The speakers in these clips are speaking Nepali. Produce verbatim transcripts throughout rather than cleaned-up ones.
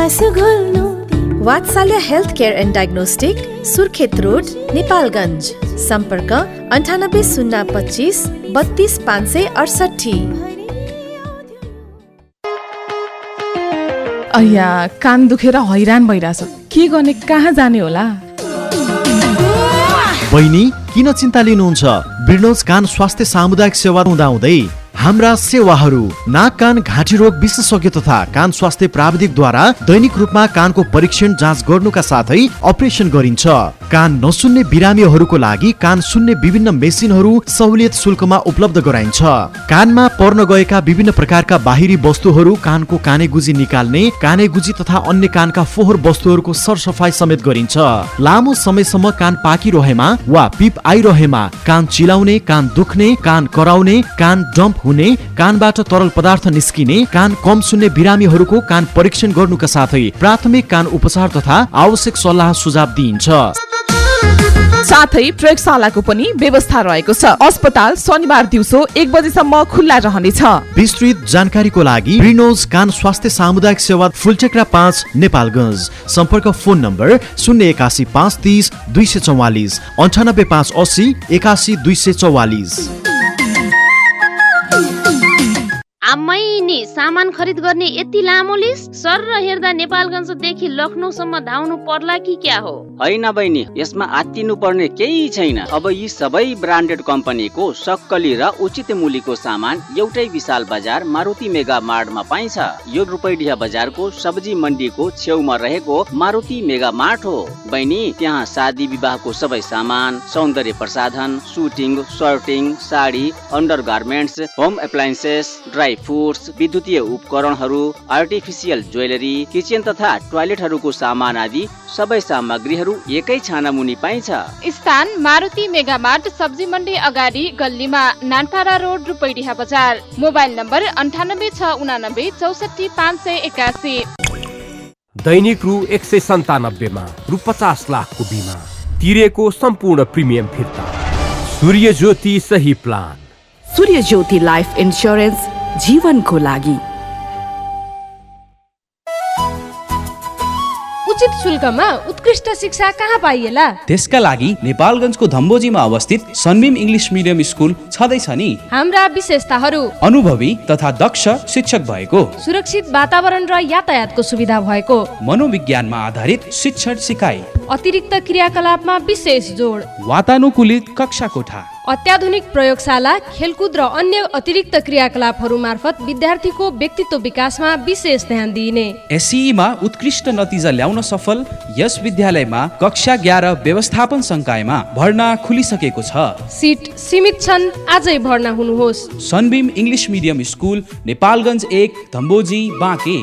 विश्वास घोल्नु वात्सल्य health care and diagnostic Surkhet road Nepalgunj सम्पर्क अन्ठानब्बे शून्य पच्चिस बत्तीस पाँच सय अडसठी। अయ్या कान दुखेर हैरान भइराछ, के गर्ने कहाँ जाने होला? बहिनी किन चिन्ता लिनुहुन्छ? ब्रिनोज कान स्वास्थ्य सामुदायिक सेवा हुँदाहुँदै हाम्रा सेवाहरू नाक कान घाँटी रोग विशेषज्ञ तथा कान स्वास्थ्य प्राविधिकद्वारा दैनिक रूपमा कानको परीक्षण जाँच गर्नुका साथै अपरेसन गरिन्छ। कान नसुन्ने बिरामीहरूको लागि कान सुन्ने विभिन्न मेसिनहरू सहुलियत शुल्कमा उपलब्ध गराइन्छ। कानमा पर्न गएका विभिन्न प्रकारका बाहिरी वस्तुहरू, कानको कानेगुजी निकाल्ने, कानेगुजी तथा अन्य कानका फोहोर वस्तुहरूको सरसफाई समेत गरिन्छ। लामो समयसम्म कान पाकिरहेमा वा पिप आइरहेमा, कान चिलाउने, कान दुख्ने, कान कराउने, कान डम्प हुने, कानबाट तरल पदार्थ निस्किने, कान कम सुन्ने बिरामीहरूको कान परीक्षण गर्नुका साथै प्राथमिक कान उपचार तथा आवश्यक सल्लाह सुझाव दिइन्छ। साथै प्रयोगशालाको पनि व्यवस्था रहेको छ। अस्पताल शनिबार दिउँसो एक बजेसम्म खुल्ला रहनेछ। विस्तृत जानकारीको लागि ब्रिनोज कान स्वास्थ्य सामुदायिक सेवा फुलचक्रा पाँच नेपालगञ्ज। सम्पर्क फोन नम्बर शून्य एकासी पाँच तीस दुई सय चौवालिस अन्ठानब्बे पाँच अस्सी एकासी दुई सय चौवालिस। आम्मै नि सामान खरिद गर्ने यति लामो लिस्ट? सर र हेर्दा नेपालगञ्जदेखि लखनऊसम्म धाउनु पर्ला कि क्या हो? हैन बहिनी, यसमा आत्तिनु पर्ने केही छैन। अब यी सबै ब्रान्डेड कम्पनीको सक्कली र उचित मूल्यको सामान एउटै विशाल बजार मारुति मेगा मार्टमा पाइन्छ। यो रूपैडिया बजारको सब्जी मण्डीको छेउमा रहेको मारुति मेगा मार्ट हो। बहिनी, त्यहाँ शादी विवाहको सबै सामान, सौन्दर्य प्रसाधन, shooting, shirting, sari, under garments, home appliances, dry foods, विद्युतीय उपकरणहरू, आर्टिफिसियल ज्वेलरी, किचन तथा टोयलेटहरूको सामान आदि सबै सामग्रीहरू एकै छाना मुनि पाइन्छ। स्थान मारुति मेगा मार्ट, सब्जी मण्डी अगाडि गल्लीमा, नानपाडा रोड, रूपैडिया बजार। मोबाइल नम्बर अन्ठानब्बे छ उनानब्बे चौसठी पाँच सय एकासी। दैनिक रु एक सय सन्तानब्बेमा रु पचास लाखको बिमा तिरेको सम्पूर्ण प्रिमियम फिर्ता। सूर्य ज्योति सही प्लान। सूर्य ज्योति लाइफ इन्स्योरेन्स जीवनको लागि। उचित शुल्कमा उत्कृष्ट शिक्षा कहाँ पाइएला? त्यसका लागि नेपालगञ्जको धम्बोजीमा अवस्थित सनबीम इङ्ग्लिस मिडियम स्कुल छँदैछ नि। हाम्रा विशेषताहरू: अनुभवी तथा दक्ष शिक्षक भएको, सुरक्षित वातावरण र यातायातको सुविधा भएको, मनोविज्ञानमा आधारित शिक्षण सिकाइ, अतिरिक्त क्रियाकलापमा विशेष जोड, वातानुकूलित कक्षा कोठा, अत्याधुनिक प्रयोगशाला, खेलकुद र अन्य अतिरिक्त क्रियाकलापहरू मार्फत विद्यार्थीको व्यक्तित्व विकासमा विशेष ध्यान दिइने। एसईमा उत्कृष्ट नतिजा ल्याउन सफल यस विद्यालयमा कक्षा एघार व्यवस्थापन संकायमा भर्ना खुलिसकेको छ। सिट सीमित छन्, आजै भर्ना हुनुहोस्। Sunbeam English medium school, Nepalgunj एक, धम्बोजी, बाँके।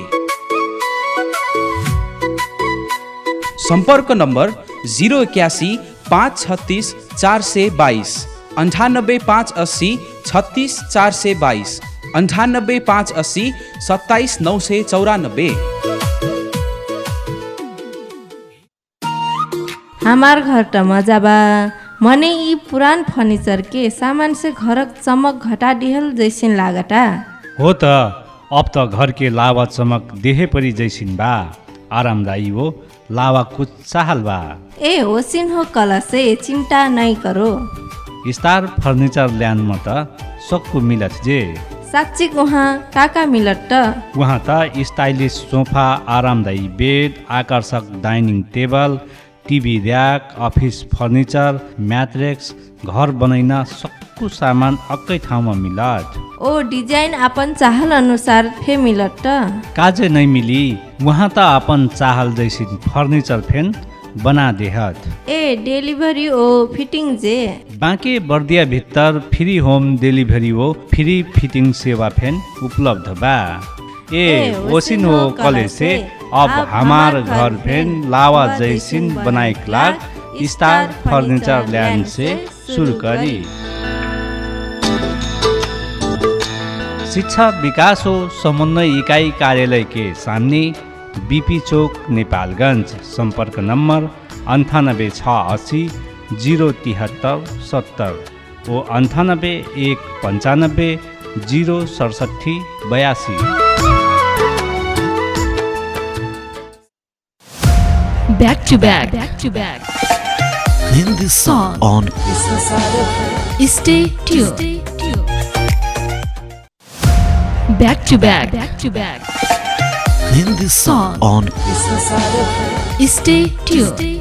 सम्पर्क नम्बर जिरो एक्यासी पाँच छत्तिस चार सय बाइस अन्ठानब्बे पाँच अस्सी छत्तिस चार सय बाइस अन्ठानब्बे पाँच अस्सी सत्ताइस नौ सय चौरानब्बे। हमार घर त मजा बा, मने यी पुरान फर्नीचर के सामान से घर चमक घटा दिहल जैसिन लागता। हो त, अब त घर के लावा चमक देहे परी जैसिन बा। आरामदायी हो, लावा कुछ चाहल बा। ए होसिन हो, कल से चिंता नहीं करो। स्टार फर्नीचर ल्यान्ड में त सबको मिलत जे। साच्ची वहाँ काका मिलत त? वहाँ त स्टाइलिश सोफा, आरामदायी बेड, आकर्षक dining table, TV rack, office furniture, म्याट्रेक्स, घर बनाइन सक्कु सामान अक्कै ठाउँमा मिलत। ओ डिजाइन अपन चाहल अनुसार फे मिलत त? काजे नै मिली, वहाँ त अपन चाहल जैसी फर्निचर फेन बना देहत। ए डेलिभरी ओ फिटिंग जे? बाँके बर्दिया भित्तर फ्री होम डेलिभरी हो, फ्री फिटिंग सेवा फेन उपलब्ध बा। ए ओसिन हो कले से अब हमार घर फेन लावा जैसिन बनाइक लाग स्टार फर्नीचर लैंड से शुरू करी। शिक्षा विकास हो समन्वय इकाई कार्यालय के सामने, बीपी चौक, नेपालगंज। संपर्क नंबर अंठानब्बे छः अस्सी जीरो तिहत्तर सत्तर ओ अंठानब्बे एक पंचानब्बे जीरो सड़सठी बयासी। back to back, back to back. Hindi song on Stay tuned. Back to back, back to back. Hindi song on Stay tuned.